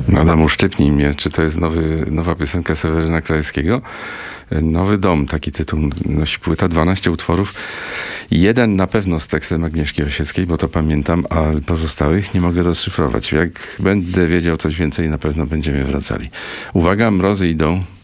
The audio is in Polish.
Adam, uszczypnij mnie, czy to jest nowa piosenka Seweryna Krajewskiego? Nowy dom, taki tytuł nosi płyta, 12 utworów. Jeden na pewno z tekstem Agnieszki Osieckiej, bo to pamiętam, a pozostałych nie mogę rozszyfrować. Jak będę wiedział coś więcej, na pewno będziemy wracali. Uwaga, mrozy idą.